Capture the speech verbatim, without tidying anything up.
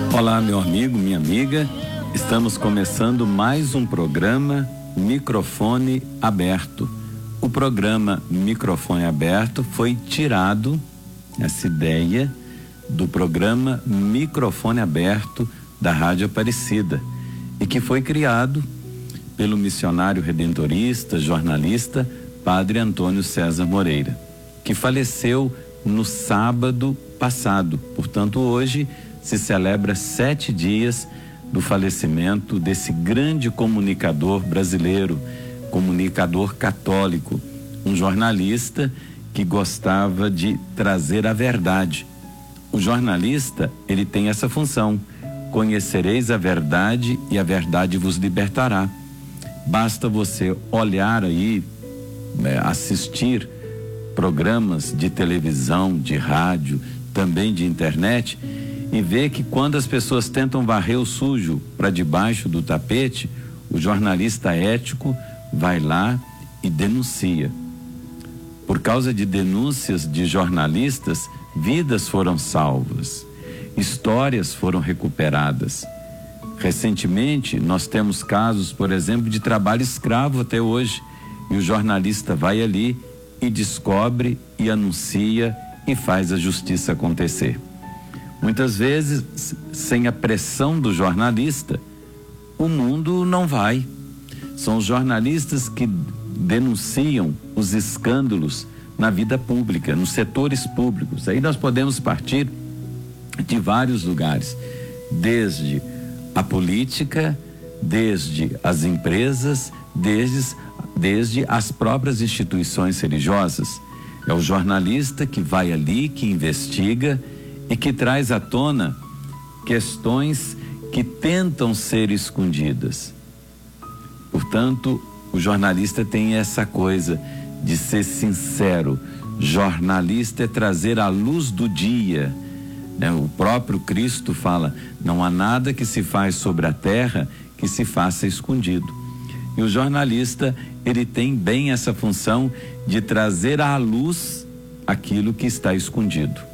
Olá, meu amigo, minha amiga. Estamos começando mais um programa Microfone Aberto. O programa Microfone Aberto foi tirado, essa ideia, do programa Microfone Aberto da Rádio Aparecida, e que foi criado pelo missionário redentorista, jornalista, Padre Antônio César Moreira, que faleceu no sábado passado. Portanto, hoje se celebra sete dias do falecimento desse grande comunicador brasileiro, comunicador católico, um jornalista que gostava de trazer a verdade. O jornalista, ele tem essa função: conhecereis a verdade e a verdade vos libertará. Basta você olhar aí, é, assistir programas de televisão, de rádio, também de internet, e ver que quando as pessoas tentam varrer o sujo para debaixo do tapete, o jornalista ético vai lá e denuncia. Por causa de denúncias de jornalistas, vidas foram salvas, histórias foram recuperadas. Recentemente, nós temos casos, por exemplo, de trabalho escravo até hoje, e o jornalista vai ali e descobre e anuncia e faz a justiça acontecer. Muitas vezes, sem a pressão do jornalista, o mundo não vai. São os jornalistas que denunciam os escândalos na vida pública, nos setores públicos. Aí nós podemos partir de vários lugares, desde a política, desde as empresas, desde, desde as próprias instituições religiosas. É o jornalista que vai ali, que investiga e que traz à tona questões que tentam ser escondidas. Portanto, o jornalista tem essa coisa de ser sincero. Jornalista é trazer a luz do dia, né? O próprio Cristo fala: não há nada que se faz sobre a terra que se faça escondido. E o jornalista, ele tem bem essa função de trazer à luz aquilo que está escondido.